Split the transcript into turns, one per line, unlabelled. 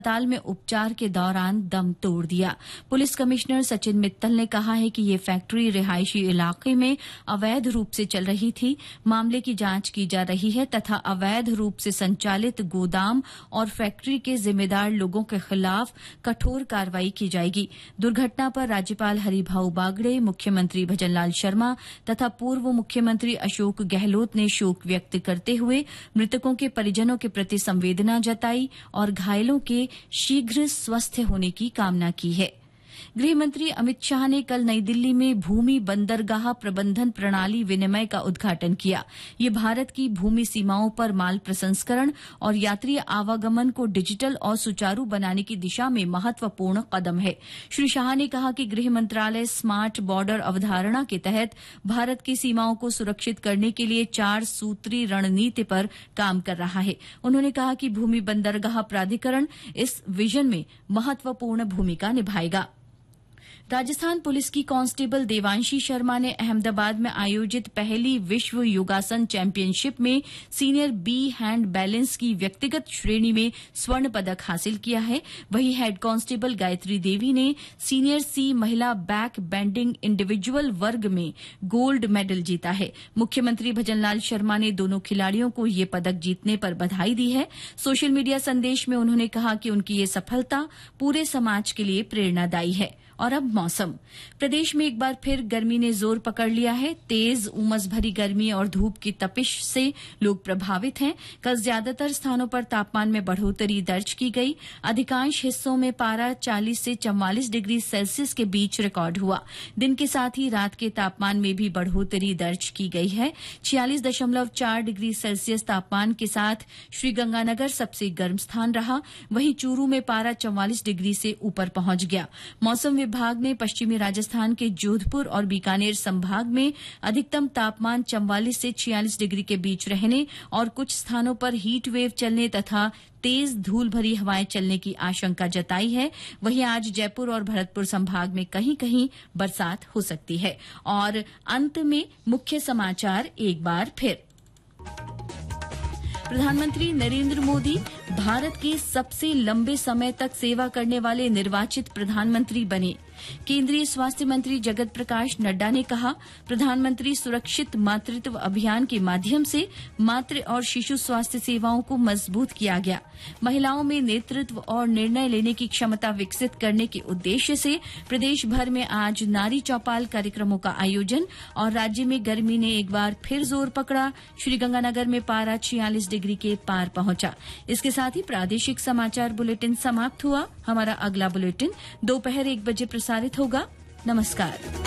अस्पताल में उपचार के दौरान दम तोड़ दिया। पुलिस कमिश्नर सचिन मित्तल ने कहा है कि ये फैक्ट्री रिहायशी इलाके में अवैध रूप से चल रही थी। मामले की जांच की जा रही है तथा अवैध रूप से संचालित गोदाम और फैक्ट्री के जिम्मेदार लोगों के खिलाफ कठोर कार्रवाई की जाएगी। दुर्घटना पर राज्यपाल हरिभाऊ बागड़े, मुख्यमंत्री भजनलाल शर्मा तथा पूर्व मुख्यमंत्री अशोक गहलोत ने शोक व्यक्त करते हुए मृतकों के परिजनों के प्रति संवेदना जताई और घायलों के शीघ्र स्वस्थ होने की कामना की है। गृहमंत्री अमित शाह ने कल नई दिल्ली में भूमि बंदरगाह प्रबंधन प्रणाली विनिमय का उद्घाटन किया। ये भारत की भूमि सीमाओं पर माल प्रसंस्करण और यात्री आवागमन को डिजिटल और सुचारू बनाने की दिशा में महत्वपूर्ण कदम है। श्री शाह ने कहा कि गृह मंत्रालय स्मार्ट बॉर्डर अवधारणा के तहत भारत की सीमाओं को सुरक्षित करने के लिए 4 सूत्री रणनीति पर काम कर रहा है। उन्होंने कहा कि भूमि बंदरगाह प्राधिकरण इस विजन में महत्वपूर्ण भूमिका निभाएगा। राजस्थान पुलिस की कांस्टेबल देवांशी शर्मा ने अहमदाबाद में आयोजित पहली विश्व योगासन चैंपियनशिप में सीनियर बी हैंड बैलेंस की व्यक्तिगत श्रेणी में स्वर्ण पदक हासिल किया है। वहीं हेड कांस्टेबल गायत्री देवी ने सीनियर सी महिला बैक बेंडिंग इंडिविजुअल वर्ग में गोल्ड मेडल जीता है। मुख्यमंत्री भजनलाल शर्मा ने दोनों खिलाड़ियों को ये पदक जीतने पर बधाई दी है। सोशल मीडिया संदेश में उन्होंने कहा कि उनकी ये सफलता पूरे समाज के लिए प्रेरणादायी है। और अब मौसम। प्रदेश में एक बार फिर गर्मी ने जोर पकड़ लिया है। तेज उमस भरी गर्मी और धूप की तपिश से लोग प्रभावित हैं। कल ज्यादातर स्थानों पर तापमान में बढ़ोतरी दर्ज की गई। अधिकांश हिस्सों में पारा 40 से 44 डिग्री सेल्सियस के बीच रिकॉर्ड हुआ। दिन के साथ ही रात के तापमान में भी बढ़ोतरी दर्ज की गई है। 46.4 डिग्री सेल्सियस तापमान के साथ श्रीगंगानगर सबसे गर्म स्थान रहा। वहीं चूरू में पारा 44 डिग्री से ऊपर पहुंच गया। मौसम विभाग ने पश्चिमी राजस्थान के जोधपुर और बीकानेर संभाग में अधिकतम तापमान 44 से 46 डिग्री के बीच रहने और कुछ स्थानों पर हीट वेव चलने तथा तेज धूल भरी हवाएं चलने की आशंका जताई है। वहीं आज जयपुर और भरतपुर संभाग में कहीं कहीं बरसात हो सकती है। और अंत में मुख्य समाचार एक बार फिर। प्रधानमंत्री नरेंद्र मोदी भारत के सबसे लंबे समय तक सेवा करने वाले निर्वाचित प्रधानमंत्री बने। केंद्रीय स्वास्थ्य मंत्री जगत प्रकाश नड्डा ने कहा, प्रधानमंत्री सुरक्षित मातृत्व अभियान के माध्यम से मातृ और शिशु स्वास्थ्य सेवाओं को मजबूत किया गया। महिलाओं में नेतृत्व और निर्णय लेने की क्षमता विकसित करने के उद्देश्य से प्रदेश भर में आज नारी चौपाल कार्यक्रमों का आयोजन। और राज्य में गर्मी ने एक बार फिर जोर पकड़ा। श्रीगंगानगर में पारा 46 डिग्री के पार पहुंचा। इसके साथ ही प्रादेशिक समाचार बुलेटिन समाप्त हुआ। हमारा अगला बुलेटिन दोपहर 1 बजे प्रसारित होगा। नमस्कार।